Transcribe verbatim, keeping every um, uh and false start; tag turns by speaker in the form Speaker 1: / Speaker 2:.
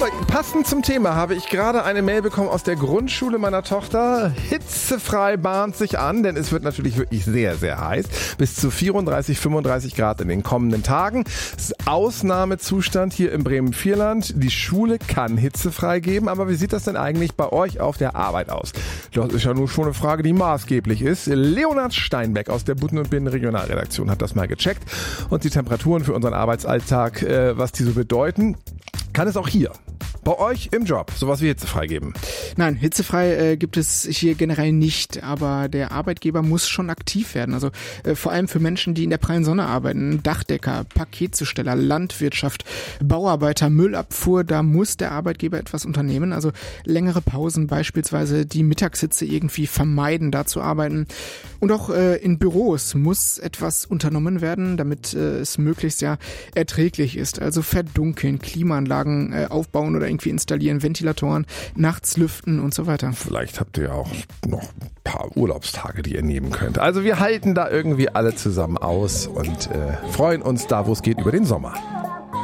Speaker 1: passend zum Thema habe ich gerade eine Mail bekommen aus der Grundschule meiner Tochter. Hitzefrei bahnt sich an, denn es wird natürlich wirklich sehr, sehr heiß. Bis zu vierunddreißig, fünfunddreißig Grad in den kommenden Tagen. Es ist Ausnahmezustand hier im Bremen-Vierland. Die Schule kann hitzefrei geben, aber wie sieht das denn eigentlich bei euch auf der Arbeit aus? Das ist ja nur schon eine Frage, die maßgeblich ist. Leonhard Steinbeck aus der Butten- und Binnen-Regionalredaktion hat das mal gecheckt. Und die Temperaturen für unseren Arbeitsalltag, äh, was die so bedeuten, kann es auch hier bei euch im Job sowas wie hitzefrei geben?
Speaker 2: Nein, hitzefrei äh, gibt es hier generell nicht, aber der Arbeitgeber muss schon aktiv werden. Also äh, vor allem für Menschen, die in der prallen Sonne arbeiten, Dachdecker, Paketzusteller, Landwirtschaft, Bauarbeiter, Müllabfuhr, da muss der Arbeitgeber etwas unternehmen. Also längere Pausen, beispielsweise die Mittagshitze irgendwie vermeiden, da zu arbeiten. Und auch äh, in Büros muss etwas unternommen werden, damit äh, es möglichst ja erträglich ist. Also verdunkeln, Klimaanlagen äh, aufbauen oder irgendwie installieren, Ventilatoren, nachts lüften und so weiter.
Speaker 1: Vielleicht habt ihr ja auch noch ein paar Urlaubstage, die ihr nehmen könnt. Also wir halten da irgendwie alle zusammen aus und äh, freuen uns da, wo es geht, über den Sommer.